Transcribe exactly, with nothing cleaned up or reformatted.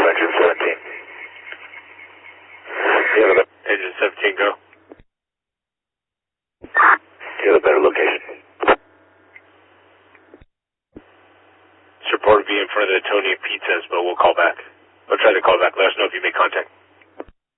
Engine seventeen. You have a, Engine seventeen, go. you have a better location. This report will be in front of the Tony Pizzas, but we'll call back. We'll try to call back. Let us know if you make contact.